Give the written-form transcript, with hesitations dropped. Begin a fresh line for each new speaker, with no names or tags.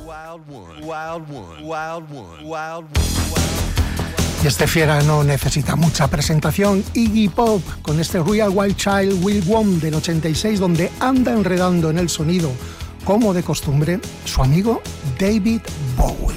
Y este fiera no necesita mucha presentación. Iggy Pop con este Real Wild Child Will Won del 86, donde anda enredando en el sonido, como de costumbre, su amigo David Bowie.